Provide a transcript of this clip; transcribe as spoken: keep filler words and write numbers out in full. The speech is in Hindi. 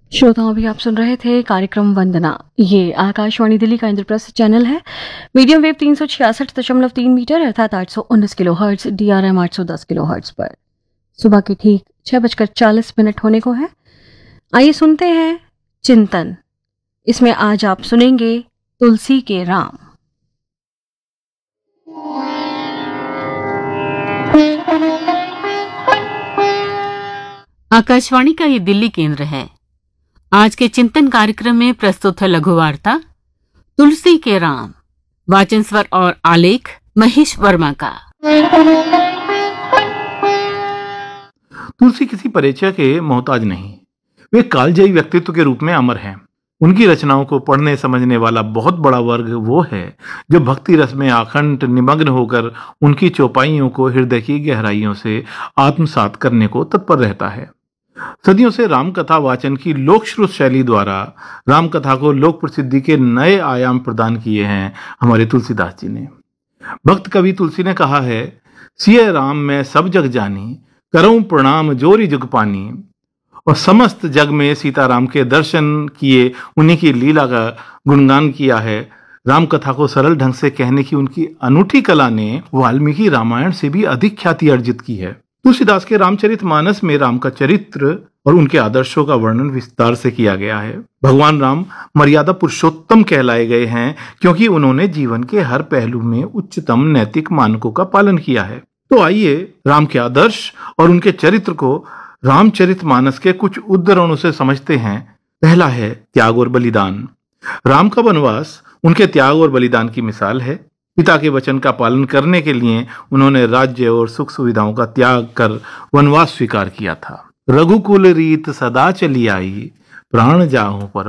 श्रोताओं, अभी आप सुन रहे थे कार्यक्रम वंदना। ये आकाशवाणी दिल्ली का इंद्रप्रस्थ चैनल है। मीडियम वेव तीन सौ छियासठ दशमलव तीन मीटर अर्थात आठ सौ उन्नीस kilo hertz, D R M आठ सौ दस किलो हर्ट्ज पर सुबह की ठीक छह बजकर चालीस मिनट होने को है। आइए सुनते हैं चिंतन। इसमें आज आप सुनेंगे तुलसी के राम। आकाशवाणी का ये दिल्ली केंद्र है। आज के चिंतन कार्यक्रम में प्रस्तुत है लघु वार्ता तुलसी के राम। वाचन स्वर और आलेख महेश वर्मा का। तुलसी किसी परिचय के मोहताज नहीं, वे कालजयी व्यक्तित्व के रूप में अमर हैं। उनकी रचनाओं को पढ़ने समझने वाला बहुत बड़ा वर्ग वो है जो भक्ति रस में आखंड निमग्न होकर उनकी चौपाइयों को हृदय की गहराइयों से आत्मसात करने को तत्पर रहता है। सदियों से रामकथा वाचन की लोकश्रुत शैली द्वारा रामकथा को लोक प्रसिद्धि के नए आयाम प्रदान किए हैं हमारे तुलसीदास जी ने। भक्त कवि तुलसी ने कहा है, सिय राम मैं सब जग जानी, करऊं प्रणाम जोरी जुग पानी। और समस्त जग में सीताराम के दर्शन किए, उन्हीं की लीला का गुणगान किया है। रामकथा को सरल ढंग से कहने की उनकी अनूठी कला ने वाल्मीकि रामायण से भी अधिक ख्याति अर्जित की है। तुलसीदास के रामचरितमानस में राम का चरित्र और उनके आदर्शों का वर्णन विस्तार से किया गया है। भगवान राम मर्यादा पुरुषोत्तम कहलाए गए हैं क्योंकि उन्होंने जीवन के हर पहलू में उच्चतम नैतिक मानकों का पालन किया है। तो आइए राम के आदर्श और उनके चरित्र को रामचरितमानस के कुछ उद्धरणों से समझते हैं। पहला है त्याग और बलिदान। राम का वनवास उनके त्याग और बलिदान की मिसाल है। पिता के वचन का पालन करने के लिए उन्होंने राज्य और सुख सुविधाओं का त्याग कर वनवास स्वीकार किया था। रघुकुल रीत सदा चली आई, प्राण जाऊं पर